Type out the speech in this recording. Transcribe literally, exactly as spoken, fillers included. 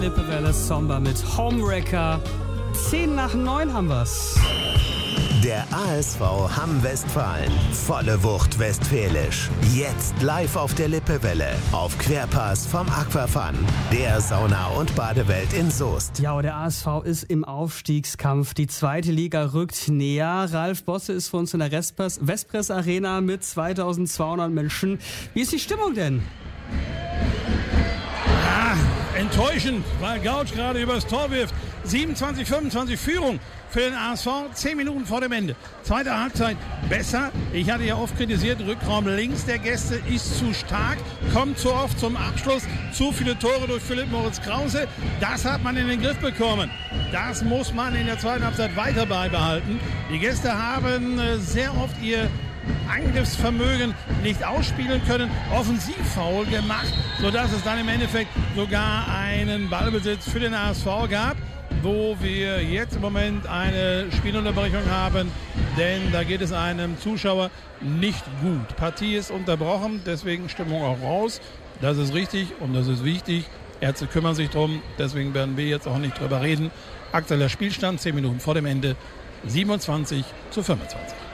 Lippewelle Somber mit Homewrecker. zehn nach neun haben wir's. Der A S V Hamm Westfalen. Volle Wucht westfälisch. Jetzt live auf der Lippewelle. Auf Querpass vom Aquafun. Der Sauna- und Badewelt in Soest. Ja, der A S V ist im Aufstiegskampf. Die zweite Liga rückt näher. Ralf Bosse ist für uns in der Vespers, Vespres Arena mit zweitausendzweihundert Menschen. Wie ist die Stimmung denn? Ah, enttäuschend, weil Gautsch gerade übers Tor wirft. siebenundzwanzig fünfundzwanzig Führung für den A S V, zehn Minuten vor dem Ende. Zweite Halbzeit besser. Ich hatte ja oft kritisiert, Rückraum links der Gäste ist zu stark, kommt zu oft zum Abschluss. Zu viele Tore durch Philipp Moritz Krause. Das hat man in den Griff bekommen. Das muss man in der zweiten Halbzeit weiter beibehalten. Die Gäste haben sehr oft ihr Angriffsvermögen nicht ausspielen können, Offensivfoul gemacht, sodass es dann im Endeffekt sogar einen Ballbesitz für den A S V gab, wo wir jetzt im Moment eine Spielunterbrechung haben, denn da geht es einem Zuschauer nicht gut. Partie ist unterbrochen, deswegen Stimmung auch raus. Das ist richtig und das ist wichtig. Ärzte kümmern sich drum, deswegen werden wir jetzt auch nicht drüber reden. Aktueller Spielstand, zehn Minuten vor dem Ende, siebenundzwanzig zu fünfundzwanzig.